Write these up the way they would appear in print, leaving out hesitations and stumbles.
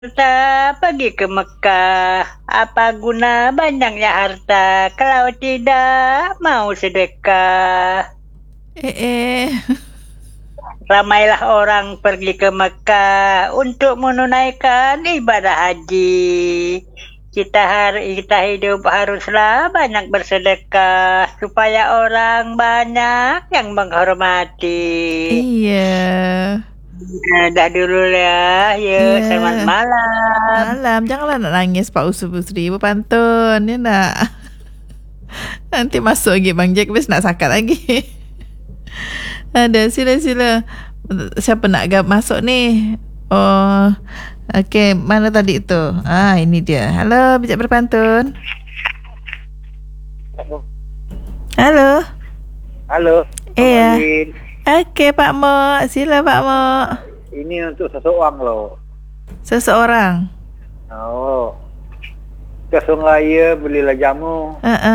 Kita pergi ke Mekah. Apa guna banyaknya harta kalau tidak mau sedekah? Ramailah orang pergi ke Mekah untuk menunaikan ibadah haji. Kita hidup haruslah banyak bersedekah supaya orang banyak yang menghormati. Iya. Dah dulu ya. Ya. Selamat malam. Malam, janganlah nak nangis Pak Usri berpantun, ya nak. Nanti masuk lagi Bang Jack, habis nak sakat lagi. Ada, sila. Siapa nak masuk ni? Oh, okey, mana tadi tu? Ini dia. Halo, bijak berpantun. Halo. Ya. Okey, Pak Mok. Sila Pak Mok. Ini untuk seseorang loh. Seseorang? Oh. Ke Sungai belilah jamu.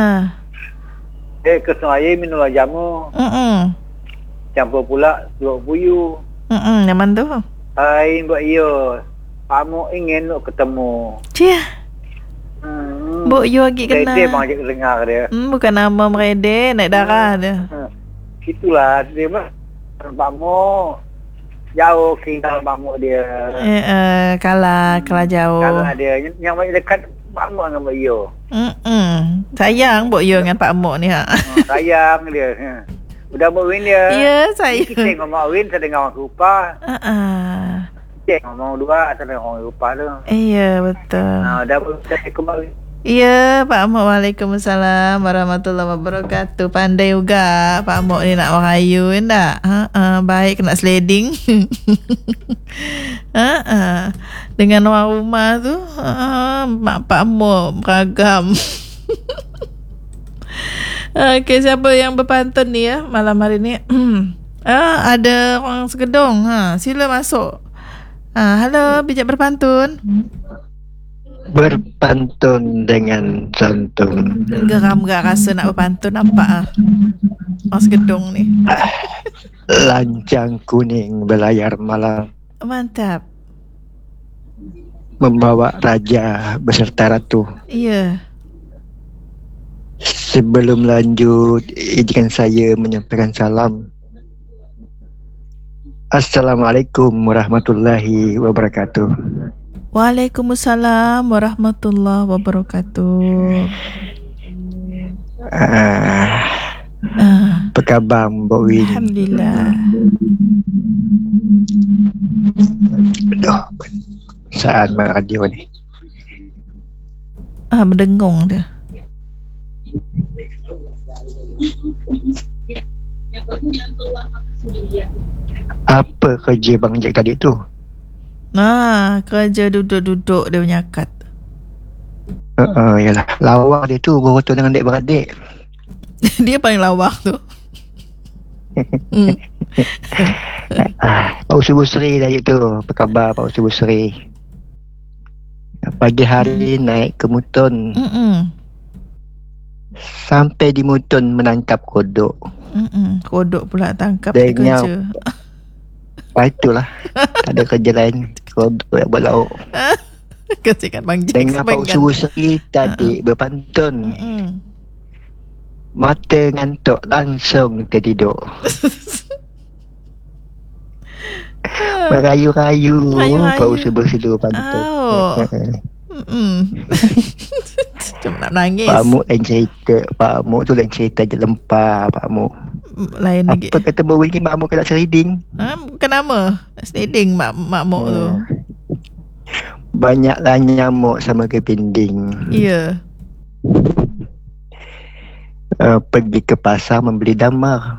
Ke Sungai minumlah jamu. Campur pula telur buyu. Nyaman tu. Hai buat iyo. Kamu ingin nak ketemu. Cia. Bok you lagi kena. Dia bang ajak dengar dia. Bukan nama merede, naik darah dia. Itulah dia mah. Pakmu jauh tinggal pakmu dia. Kalah jauh. Kalah dia yang paling dekat pakmu dengan Mbak Yo. Sayang Mbak Yo dengan Pak Mok ni sayang dia. Udah Mbak Win dia. Ya, sayang. Kita ngomong Win saya dengar orang rupa. Kita ngomong dua saya dengar orang rupa tu. Iya, betul. Dah saya kembali. Ya, Pak Mok. Waalaikumsalam warahmatullahi wabarakatuh. Pandai juga Pak Mok ni nak merayu tak? Baik kena sliding. Dengan orang rumah tu, Pak Mok beragam. Okey, siapa yang berpantun ni ya malam hari ni? Ada orang Segedong. Sila masuk. Halo, bijak berpantun. Berpantun dengan santun. Geram gak rasa nak berpantun nampak Orang Segedong ni. Lancang kuning berlayar malam. Mantap. Membawa raja beserta ratu. Iya. Sebelum lanjut, izinkan saya menyampaikan salam. Assalamualaikum warahmatullahi wabarakatuh. Waalaikumsalam warahmatullahi wabarakatuh. Apa khabar Mbak Win? Alhamdulillah. Aduh, saat radio ni. Berdengung dia. Apa kerja Bang Jack tadi tu? Kerja duduk-duduk dia menyakat. Yalah, lawak dia tu berhutang dengan adik-beradik. Dia paling lawak tu. Pak Usri tadi tu. Apa khabar Pak Usri? Pagi hari naik ke Mutun. Sampai di Mutun menangkap kodok. Kodok pula tangkap dia kerja. Itulah. Tak ada kerja lain. Kodok yang buat lauk. Kesikan Bang Jack. Dengan Pak Usri tadi berpantun. Mata ngantuk langsung tertidur. Merayu-rayu Pak Usri bersedur pantun. Cuma nak nangis. Pak Mok lain cerita. Pak Mok tu lain cerita je lempar Pak Mok. Lain lagi. Apa kata Mbak Win ni Mak Mok kena sliding? Bukan nama sliding Mak Mok tu. Banyaklah nyamuk sama kepinding. Ya. Pergi ke pasar membeli damar.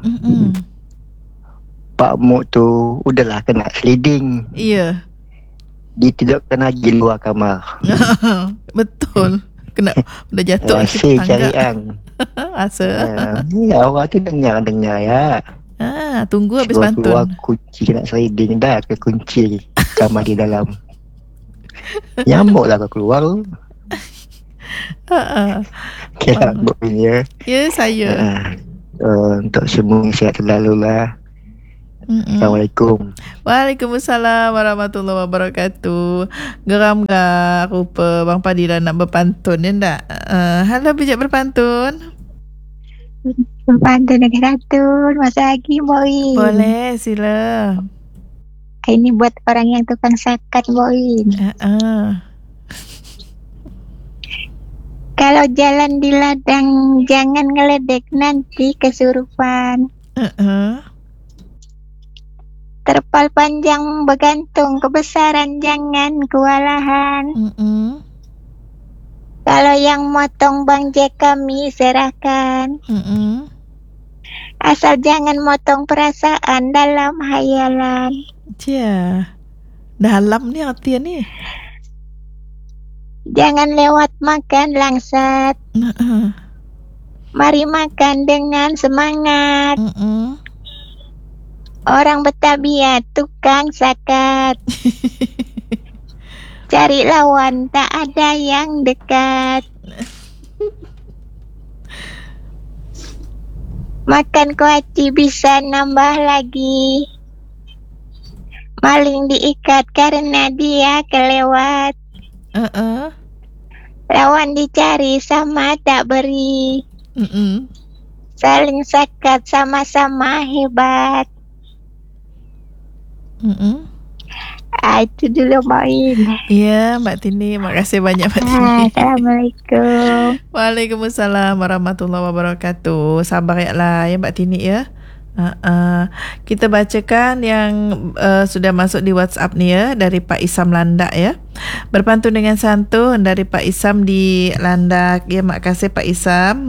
Pak Mok tu udahlah kena sliding. Ya. Dia tidak kena pergi luar kamar. Betul. Kena dah jatuh ke tangga. Carian. Asa. Orang tu dengar ya. Tunggu habis pantun. Keluar kunci kena sliding dah ke kunci kamar di dalam. Nyamuklah kau keluar tu. Kira ya. Ya saya. Untuk semua sihat selalu lah. Assalamualaikum. Waalaikumsalam warahmatullahi wabarakatuh. Geram gak rupa Bang Fadilah nak berpantun ya tak? Halo bijak berpantun. Berpantun dengan Ratun. Masa lagi Boin. Boleh sila. Ini buat orang yang tukang sakat Boin. Kalau jalan di ladang jangan ngeledek nanti kesurupan. Terpal panjang bergantung kebesaran jangan kewalahan. Kalau yang motong Bang Jack kami serahkan. Asal jangan motong perasaan dalam hayalan. Cia. Dalam ni artian ni. Jangan lewat makan langsat. Mari makan dengan semangat. Orang bertabiat tukang sakat. Cari lawan tak ada yang dekat. Makan kuaci bisa nambah lagi. Maling diikat karena dia kelewat. Lawan dicari sama tak beri. Saling sakat sama-sama hebat. Itu dulu Main. Ya Mbak Tini, makasih banyak Mbak Tini. Assalamualaikum. Waalaikumsalam warahmatullahi wabarakatuh. Sabar ya Mbak Tini ya. Kita bacakan yang sudah masuk di WhatsApp ni ya, dari Pak Isam Landak ya. Berpantun dengan santun dari Pak Isam di Landak ya. Makasih Pak Isam.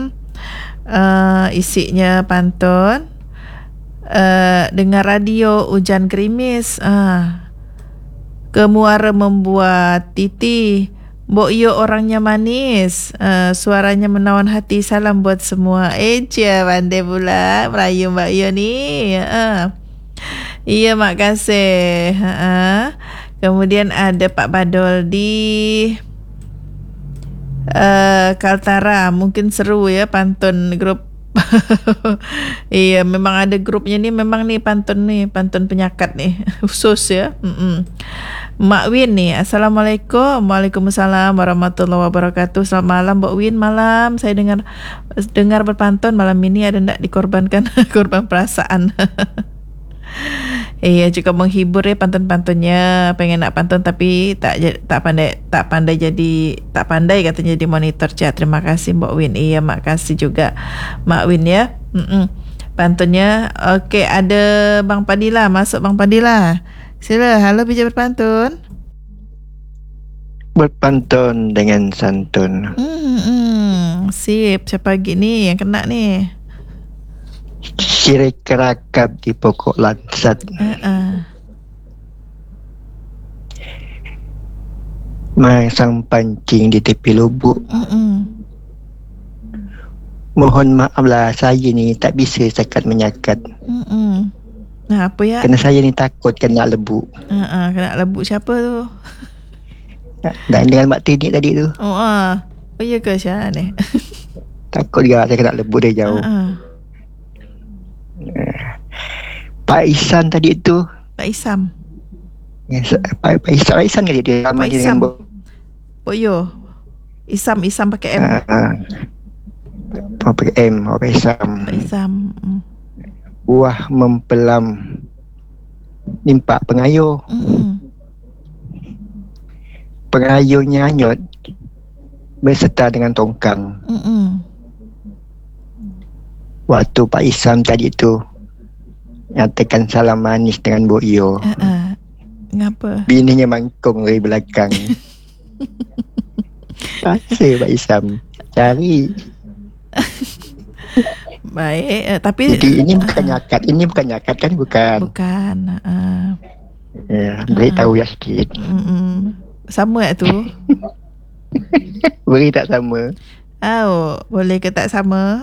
Isinya pantun. Dengar radio hujan gerimis. Kemuara membuat titi. Mbok Yo orangnya manis, suaranya menawan hati. Salam buat semua. Cia pandai pula merayu Mbak Yo ni. Iya makasih. Kemudian ada Pak Badol di Kaltara. Mungkin seru ya pantun grup. Iya memang ada grupnya ni. Memang ni pantun penyakat ni khusus ya. Mak Win ni. Assalamualaikum. Waalaikumsalam warahmatullahi wabarakatuh. Selamat malam Mbak Win. Malam saya dengar berpantun malam ini ada nak dikorbankan korban perasaan. Iya juga menghibur ya pantun-pantunnya. Pengen nak pantun tapi tak pandai katanya jadi monitor chat. Terima kasih Mbak Win. Iya makasih juga Mbak Win ya. Pantunnya. Okey, ada Bang Fadilah. Masuk Bang Fadilah. Sila. Halo bijak berpantun. Berpantun dengan santun. Sip. Siapa pagi ni yang kena ni? Sirik kerakap di pokok lansat. Masang pancing di tepi lubuk. Mohon maaflah saya ni tak bisa sakat menyakat. Nah, apa ya? Kerana saya ni takut kena lebu. Kena lebu siapa tu? Dan dengan Mak Tini tadi tu. Oh ya ke Syah ni? Takut juga saya kena lebu dari jauh. Pak Isan tadi tu. Pak Isam. Pak Isan ke dia? Pak Isam. Boyo. Isam pakai M. Pakai M. Pak Isam. Pak Isam. Buah mempelam nimpak pengayuh. Pengayuhnya hanyut berserta dengan tongkang. Waktu Pak Isam tadi tu nyatakan salam manis dengan Bu Yo. Ngapa? Bininya mangkung dari belakang. Pasal Pak Isam cari. Baik, tapi jadi ini bukan nyakat kan? Bukan. Ya, beritahu ya sikit. Sama tak tu? Beri tak sama. Boleh ke tak sama?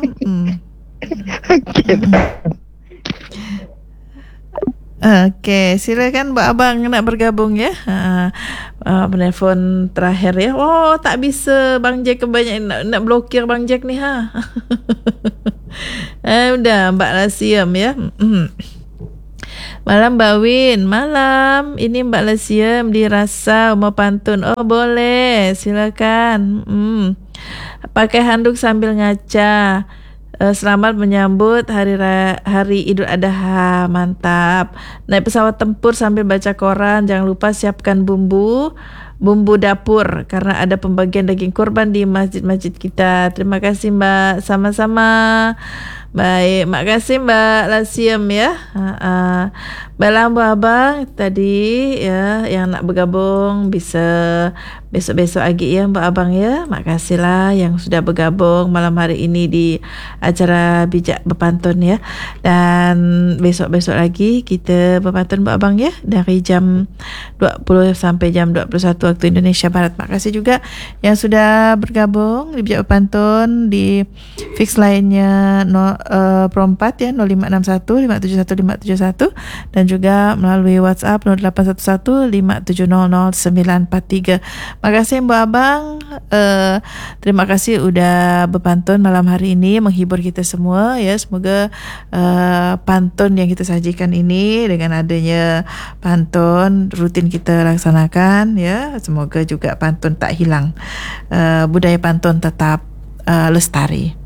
Okey, silakan Mbak Abang nak bergabung ya. Penelpon terakhir ya. Oh, tak bisa Bang Jack kebanyakan nak blokir Bang Jack ni Udah Mbak Rasiam ya. Malam Mbak Win. Malam. Ini Mbak Lesiem dirasa mau pantun. Oh boleh, silakan. Pakai handuk sambil ngaca. Selamat menyambut hari Idul Adha. Mantap. Naik pesawat tempur sambil baca koran. Jangan lupa siapkan bumbu dapur karena ada pembagian daging kurban di masjid-masjid kita. Terima kasih Mbak. Sama-sama. Baik, makasih Mbak Lasiem ya. Baiklah Mbak Abang tadi ya yang nak bergabung bisa besok-besok lagi ya Mbak Abang ya. Makasihlah yang sudah bergabung malam hari ini di acara Bijak Berpantun ya. Dan besok-besok lagi kita berpantun Mbak Abang ya dari jam 20 sampai jam 21 waktu Indonesia Barat. Makasih juga yang sudah bergabung di Bijak Berpantun di fix lainnya 04 ya 0561 571 571 dan juga melalui WhatsApp 0811 570 943. Makasih Mbak Abang. Terima kasih udah berpantun malam hari ini menghibur kita semua ya. Semoga pantun yang kita sajikan ini dengan adanya pantun rutin kita laksanakan ya. Semoga juga pantun tak hilang. Budaya pantun tetap lestari.